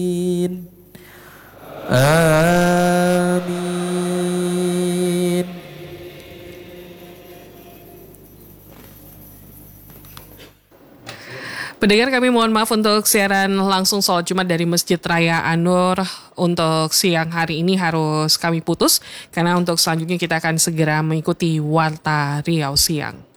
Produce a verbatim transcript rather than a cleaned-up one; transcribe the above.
Amin. Pendengar, kami mohon maaf untuk siaran langsung sholat Jumat dari Masjid Raya An-Nur untuk siang hari ini harus kami putus karena untuk selanjutnya kita akan segera mengikuti Warta Riau Siang.